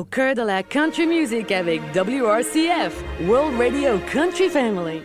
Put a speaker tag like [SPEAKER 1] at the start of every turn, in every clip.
[SPEAKER 1] Au cœur de la country music avec WRCF, World Radio Country Family.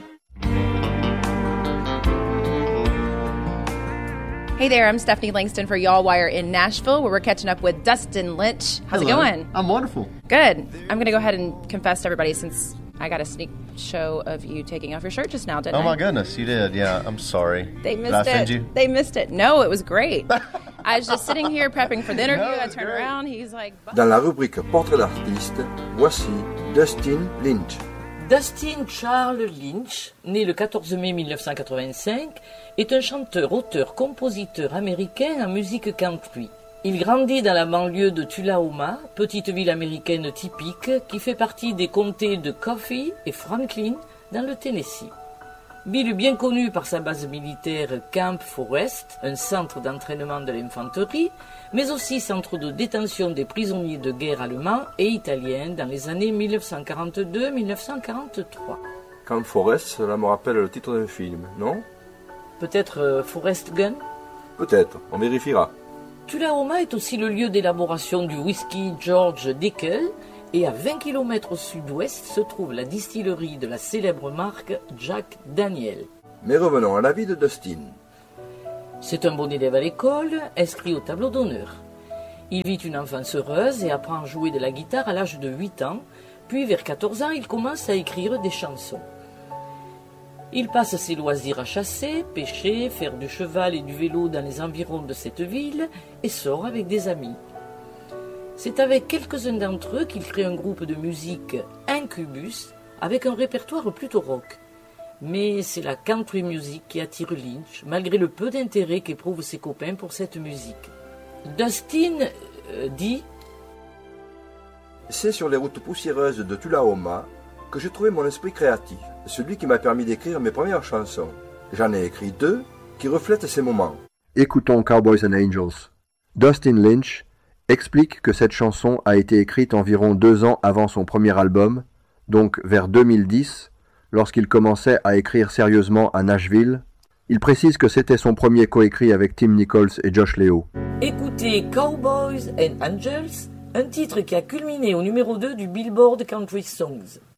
[SPEAKER 2] Hey there, I'm Stephanie Langston for Y'all Wire in Nashville, where we're catching up with Dustin Lynch. How's it going?
[SPEAKER 3] I'm wonderful.
[SPEAKER 2] Good. I'm going to go ahead and confess to everybody, since I got a sneak show of you taking off your shirt just now, didn't I?
[SPEAKER 3] Oh my goodness, you did. Yeah, I'm sorry.
[SPEAKER 2] They missed
[SPEAKER 3] Did I
[SPEAKER 2] it.
[SPEAKER 3] offend you?
[SPEAKER 2] They missed it. No, it was great. I was just sitting here prepping for the interview.
[SPEAKER 3] No,
[SPEAKER 2] I turned around. He's like...
[SPEAKER 4] Dans la rubrique Portrait d'artiste, voici Dustin Lynch.
[SPEAKER 5] Dustin Charles Lynch, né le 14 mai 1985, est un chanteur, auteur, compositeur américain en musique country. Il grandit dans la banlieue de Tullahoma, petite ville américaine typique qui fait partie des comtés de Coffee et Franklin dans le Tennessee. Ville bien connue par sa base militaire Camp Forrest, un centre d'entraînement de l'infanterie, mais aussi centre de détention des prisonniers de guerre allemands et italiens dans les années 1942-1943.
[SPEAKER 4] Camp Forrest, cela me rappelle le titre d'un film, non?
[SPEAKER 5] Peut-être Forrest Gump?
[SPEAKER 4] Peut-être, on vérifiera.
[SPEAKER 5] Tullahoma est aussi le lieu d'élaboration du whisky George Dickel, et à 20 km au sud-ouest se trouve la distillerie de la célèbre marque Jack Daniel.
[SPEAKER 4] Mais revenons à la vie de Dustin.
[SPEAKER 5] C'est un bon élève à l'école, inscrit au tableau d'honneur. Il vit une enfance heureuse et apprend à jouer de la guitare à l'âge de 8 ans, puis vers 14 ans, il commence à écrire des chansons. Il passe ses loisirs à chasser, pêcher, faire du cheval et du vélo dans les environs de cette ville et sort avec des amis. C'est avec quelques-uns d'entre eux qu'il crée un groupe de musique Incubus avec un répertoire plutôt rock. Mais c'est la country music qui attire Lynch, malgré le peu d'intérêt qu'éprouvent ses copains pour cette musique. Dustin dit «
[SPEAKER 4] C'est sur les routes poussiéreuses de Tullahoma que j'ai trouvé mon esprit créatif, celui qui m'a permis d'écrire mes premières chansons. J'en ai écrit 2 qui reflètent ces moments. » Écoutons Cowboys and Angels. Dustin Lynch explique que cette chanson a été écrite environ 2 ans avant son premier album, donc vers 2010, lorsqu'il commençait à écrire sérieusement à Nashville. Il précise que c'était son premier coécrit avec Tim Nichols et Josh Leo.
[SPEAKER 5] Écoutez Cowboys and Angels, un titre qui a culminé au numéro 2 du Billboard Country Songs.